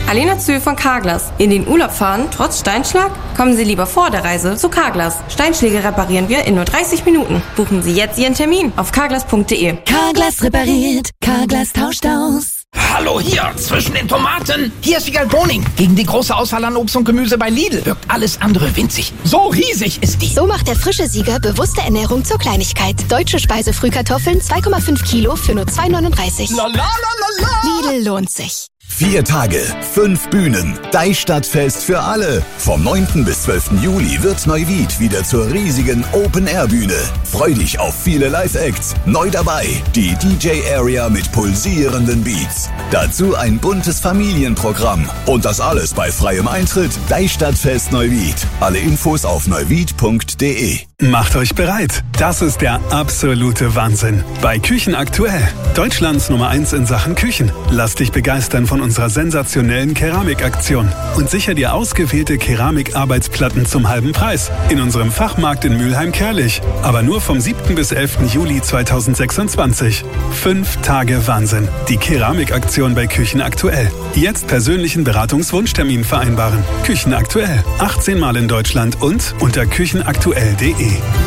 Alena Zöhl von Carglass. In den Urlaub fahren, trotz Steinschlag? Kommen Sie lieber vor der Reise zu Carglass. Steinschläge reparieren wir in nur 30 Minuten. Buchen Sie jetzt Ihren Termin auf carglass.de. Carglass repariert, Carglass tauscht aus. Hallo hier, zwischen den Tomaten. Hier ist Wiegald Boning. Gegen die große Auswahl an Obst und Gemüse bei Lidl wirkt alles andere winzig. So riesig ist die. So macht der frische Sieger bewusste Ernährung zur Kleinigkeit. Deutsche Speisefrühkartoffeln 2,5 Kilo für nur 2,39. La la la la la. Lidl lohnt sich. 4 Tage, 5 Bühnen, Deichstadtfest für alle. Vom 9. bis 12. Juli wird Neuwied wieder zur riesigen Open-Air-Bühne. Freu dich auf viele Live-Acts. Neu dabei, die DJ-Area mit pulsierenden Beats. Dazu ein buntes Familienprogramm. Und das alles bei freiem Eintritt. Deichstadtfest Neuwied. Alle Infos auf neuwied.de. Macht euch bereit. Das ist der absolute Wahnsinn. Bei Küchen aktuell. Deutschlands Nummer 1 in Sachen Küchen. Lass dich begeistern von unserer sensationellen Keramikaktion und sicher dir ausgewählte Keramikarbeitsplatten zum halben Preis in unserem Fachmarkt in Mülheim-Kerlich. Aber nur vom 7. bis 11. Juli 2026. 5 Tage Wahnsinn. Die Keramikaktion bei Küchen aktuell. Jetzt persönlichen Beratungswunschtermin vereinbaren. Küchen aktuell. 18 Mal in Deutschland und unter küchenaktuell.de.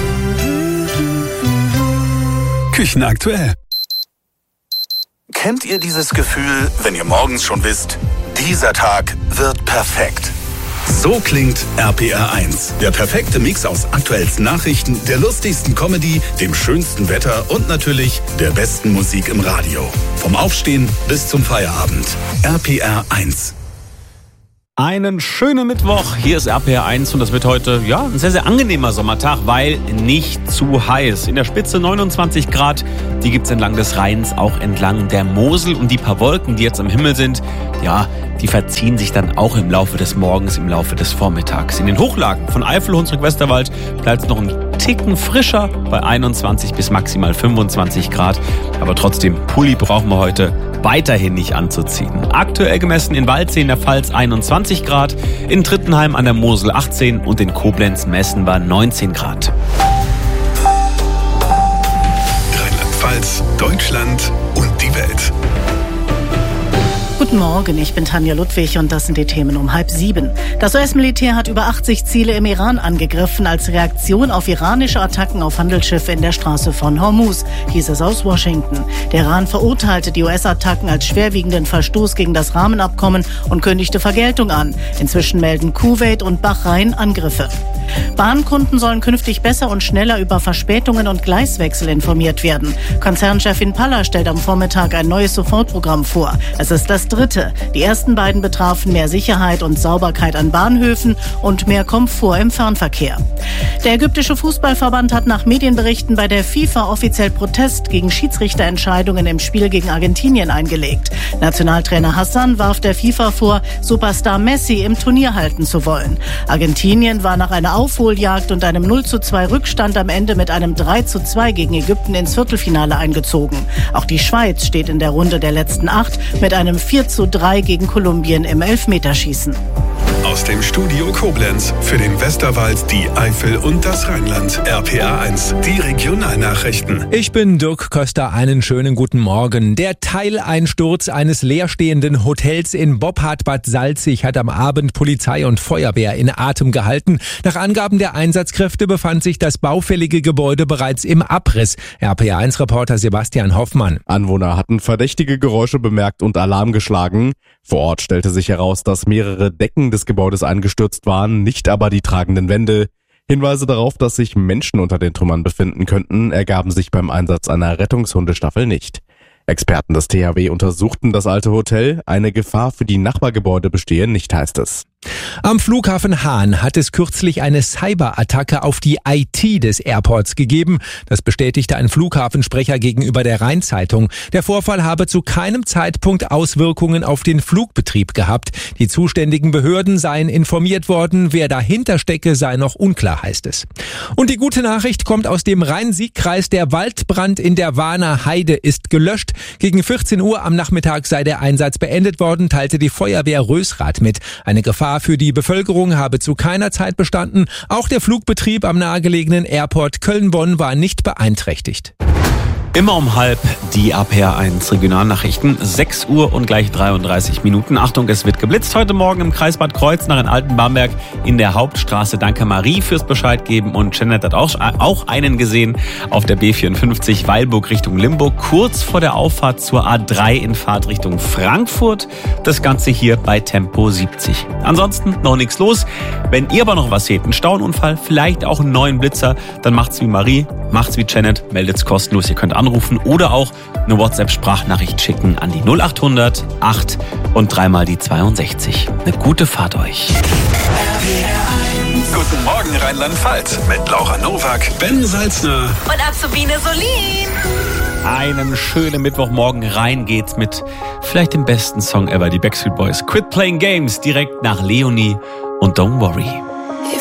Küchen aktuell. Kennt ihr dieses Gefühl, wenn ihr morgens schon wisst, dieser Tag wird perfekt? So klingt RPR 1. Der perfekte Mix aus aktuellsten Nachrichten, der lustigsten Comedy, dem schönsten Wetter und natürlich der besten Musik im Radio. Vom Aufstehen bis zum Feierabend. RPR 1. Einen schönen Mittwoch, hier ist RPR 1 und das wird heute ein sehr, sehr angenehmer Sommertag, weil nicht zu heiß. In der Spitze 29 Grad, die gibt es entlang des Rheins, auch entlang der Mosel und die paar Wolken, die jetzt am Himmel sind, die verziehen sich dann auch im Laufe des Morgens, im Laufe des Vormittags. In den Hochlagen von Eifel, Hunsrück, Westerwald bleibt es noch ein Ticken frischer bei 21 bis maximal 25 Grad, aber trotzdem, Pulli brauchen wir heute weiterhin nicht anzuziehen. Aktuell gemessen in Waldsee in der Pfalz 21 Grad, in Trittenheim an der Mosel 18 und in Koblenz messen wir 19 Grad. Rheinland-Pfalz, Deutschland und die Welt. Guten Morgen, ich bin Tanja Ludwig und das sind die Themen um 6:30. Das US-Militär hat über 80 Ziele im Iran angegriffen als Reaktion auf iranische Attacken auf Handelsschiffe in der Straße von Hormuz, hieß es aus Washington. Der Iran verurteilte die US-Attacken als schwerwiegenden Verstoß gegen das Rahmenabkommen und kündigte Vergeltung an. Inzwischen melden Kuwait und Bahrain Angriffe. Bahnkunden sollen künftig besser und schneller über Verspätungen und Gleiswechsel informiert werden. Konzernchefin Paller stellt am Vormittag ein neues Sofortprogramm vor. Es ist das dritte. Die ersten beiden betrafen mehr Sicherheit und Sauberkeit an Bahnhöfen und mehr Komfort im Fernverkehr. Der ägyptische Fußballverband hat nach Medienberichten bei der FIFA offiziell Protest gegen Schiedsrichterentscheidungen im Spiel gegen Argentinien eingelegt. Nationaltrainer Hassan warf der FIFA vor, Superstar Messi im Turnier halten zu wollen. Argentinien war nach einer Aufholjagd und einem 0:2 Rückstand am Ende mit einem 3:2 gegen Ägypten ins Viertelfinale eingezogen. Auch die Schweiz steht in der Runde der letzten 8 mit einem 4:3 gegen Kolumbien im Elfmeterschießen. Aus dem Studio Koblenz für den Westerwald, die Eifel und das Rheinland. RPR 1, die Regionalnachrichten. Ich bin Dirk Köster, einen schönen guten Morgen. Der Teileinsturz eines leerstehenden Hotels in Boppard Bad Salzig hat am Abend Polizei und Feuerwehr in Atem gehalten. Nach Angaben der Einsatzkräfte befand sich das baufällige Gebäude bereits im Abriss. RPR 1-Reporter Sebastian Hoffmann. Anwohner hatten verdächtige Geräusche bemerkt und Alarm geschlagen. Vor Ort stellte sich heraus, dass mehrere Decken des Gebäudes eingestürzt waren, nicht aber die tragenden Wände. Hinweise darauf, dass sich Menschen unter den Trümmern befinden könnten, ergaben sich beim Einsatz einer Rettungshundestaffel nicht. Experten des THW untersuchten das alte Hotel. Eine Gefahr für die Nachbargebäude bestehe nicht, heißt es. Am Flughafen Hahn hat es kürzlich eine Cyberattacke auf die IT des Airports gegeben. Das bestätigte ein Flughafensprecher gegenüber der Rhein-Zeitung. Der Vorfall habe zu keinem Zeitpunkt Auswirkungen auf den Flugbetrieb gehabt. Die zuständigen Behörden seien informiert worden. Wer dahinter stecke, sei noch unklar, heißt es. Und die gute Nachricht kommt aus dem Rhein-Sieg-Kreis. Der Waldbrand in der Warner Heide ist gelöscht. Gegen 14 Uhr am Nachmittag sei der Einsatz beendet worden, teilte die Feuerwehr Rösrath mit. Eine Gefahr für die Bevölkerung habe zu keiner Zeit bestanden. Auch der Flugbetrieb am nahegelegenen Airport Köln-Bonn war nicht beeinträchtigt. Immer um 12:30 die RPR1 Regionalnachrichten. 6 Uhr und gleich 33 Minuten. Achtung, es wird geblitzt heute Morgen im Kreis Bad Kreuznach in Altenbamberg in der Hauptstraße. Danke Marie fürs Bescheid geben. Und Janet hat auch einen gesehen auf der B54 Weilburg Richtung Limburg. Kurz vor der Auffahrt zur A3 in Fahrtrichtung Frankfurt. Das Ganze hier bei Tempo 70. Ansonsten noch nichts los. Wenn ihr aber noch was seht, einen Stauunfall, vielleicht auch einen neuen Blitzer, dann macht's wie Marie, macht's wie Janet, meldet's kostenlos. Ihr könnt anrufen oder auch eine WhatsApp-Sprachnachricht schicken an die 0800 8 und 3 die 62. Eine gute Fahrt euch. Guten Morgen Rheinland-Pfalz mit Laura Nowak, Ben Salzner Und Azubine Solin. Einen schönen Mittwochmorgen. Rein geht's mit vielleicht dem besten Song ever, die Backstreet Boys. Quit Playing Games, direkt nach Leonie und Don't Worry.